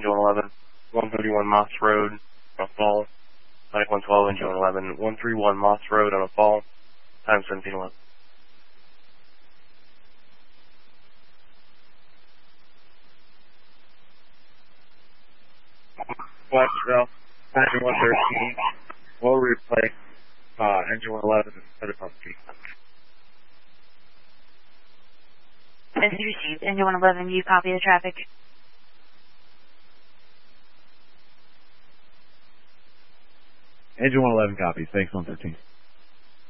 Engine 111, 131 Moss Road on a fall. Mike 112, Engine 111, 131 Moss Road on a fall. Time 1711. Westville, Engine 113, we'll replace Engine 111 instead of pump G. Message received. Engine 111, you copy the traffic. Engine 111 copies. Thanks, 113.